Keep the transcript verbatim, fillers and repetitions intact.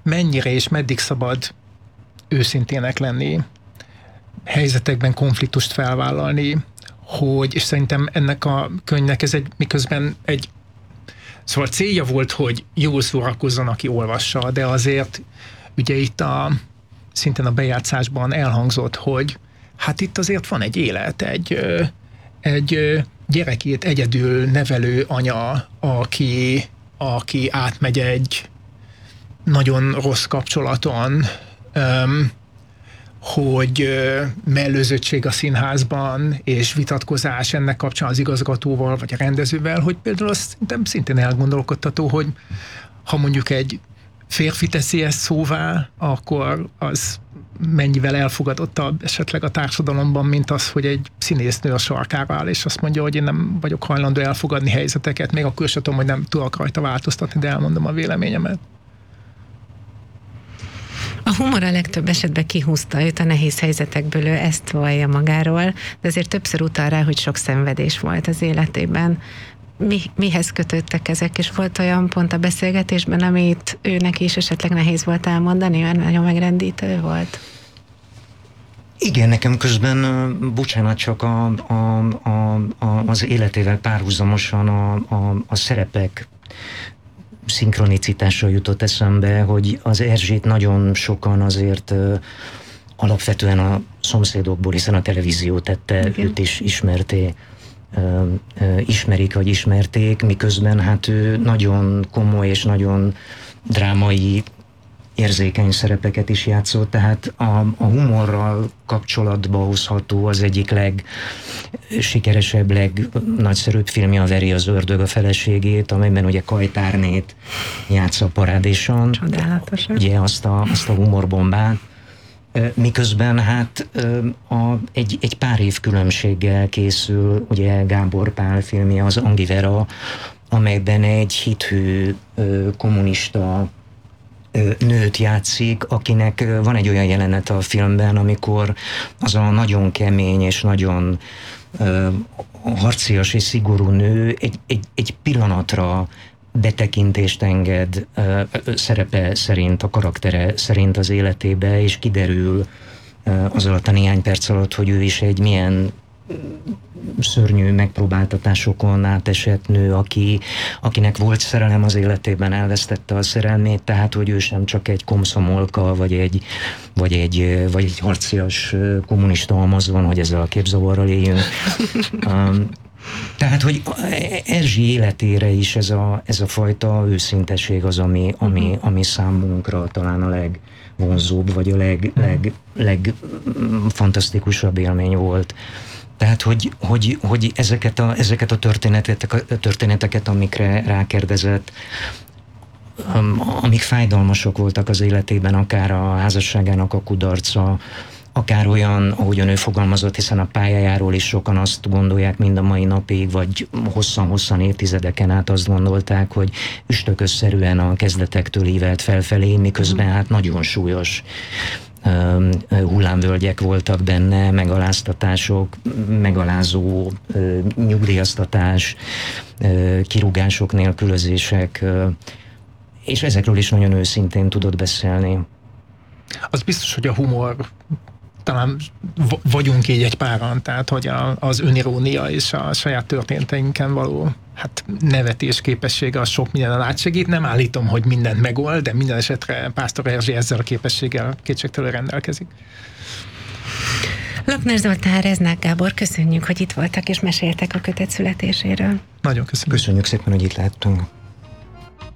mennyire és meddig szabad őszintének lenni, helyzetekben konfliktust felvállalni, hogy, és szerintem ennek a könyvnek ez egy, miközben egy, szóval célja volt, hogy jól szórakozzon, aki olvassa, de azért ugye itt a, szintén a bejátszásban elhangzott, hogy hát itt azért van egy élet, egy, egy gyerekét egyedül nevelő anya, aki, aki átmegy egy nagyon rossz kapcsolaton, hogy mellőzöttség a színházban, és vitatkozás ennek kapcsán az igazgatóval, vagy a rendezővel, hogy például azt szerintem szintén elgondolkodtató, hogy ha mondjuk egy férfi teszi ezt szóvá, akkor az mennyivel elfogadottabb esetleg a társadalomban, mint az, hogy egy színésznő a sarkára áll, és azt mondja, hogy én nem vagyok hajlandó elfogadni helyzeteket, még akkor sem tudom, hogy nem tudok rajta változtatni, de elmondom a véleményemet. A humor a legtöbb esetben kihúzta őt a nehéz helyzetekből, ő ezt vallja magáról, de azért többször utal rá, hogy sok szenvedés volt az életében. Mi, mihez kötődtek ezek, és volt olyan pont a beszélgetésben, amit őnek is esetleg nehéz volt elmondani, mert nagyon megrendítő volt? Igen, nekem közben, bocsánat, csak a, a, a, a, az életével párhuzamosan a, a, a szerepek szinkronicitással jutott eszembe, hogy az Erzsét nagyon sokan azért uh, alapvetően a szomszédokból, hiszen a televízió tette, igen, őt is ismerté, uh, uh, ismerik, vagy ismerték, miközben hát ő nagyon komoly és nagyon drámai, érzékeny szerepeket is játszott, tehát a, a humorral kapcsolatba hozható az egyik legsikeresebb, legnagyszerűbb filmje a Veri az ördög a feleségét, amelyben ugye Kajtárnét játsza parádésan. Csodálatosan. Ugye azt a, azt a humorbombát. Miközben hát a, egy, egy pár év különbséggel készül ugye Gábor Pál filmje, az Angivera, amelyben egy hithű kommunista nőt játszik, akinek van egy olyan jelenet a filmben, amikor az a nagyon kemény és nagyon uh, harcias és szigorú nő egy, egy, egy pillanatra betekintést enged uh, szerepe szerint, a karaktere szerint az életébe, és kiderül uh, az alatt a néhány perc alatt, hogy ő is egy milyen szörnyű megpróbáltatásokon átesett nő, aki, akinek volt szerelem az életében, elvesztette a szerelmét, tehát hogy ő sem csak egy komszomolka, vagy egy, vagy egy, vagy egy harcias kommunista amazon, hogy ezzel a képzavarral éljünk. um, tehát, hogy Erzsi életére is ez a, ez a fajta őszinteség az, ami, ami, ami számunkra talán a legvonzóbb, vagy a leg, leg, legfantasztikusabb élmény volt. Tehát, hogy, hogy, hogy ezeket, a, ezeket a, történeteket, a történeteket, amikre rákérdezett, amik fájdalmasok voltak az életében, akár a házasságának a kudarca, akár olyan, ahogyan ő fogalmazott, hiszen a pályájáról is sokan azt gondolják mind a mai napig, vagy hosszan-hosszan évtizedeken át azt gondolták, hogy üstökösszerűen a kezdetektől ívelt felfelé, miközben hát nagyon súlyos Uh, hullámvölgyek voltak benne, megaláztatások, megalázó uh, nyugdíjaztatás, uh, kirúgások, nélkülözések, uh, és ezekről is nagyon őszintén tudott beszélni. Az biztos, hogy a humor, talán vagyunk így egy páran, tehát hogy a, az önirónia és a saját történeteinken való hát nevetés képessége az sok mindenen átsegít. Nem állítom, hogy mindent megold, de minden esetre Pásztor Erzsi ezzel a képességgel kétségtelenül rendelkezik. Lokner Zoltán, Reznák Gábor, köszönjük, hogy itt voltak és meséltek a kötet születéséről. Nagyon köszönjük. Köszönjük szépen, hogy itt láttunk.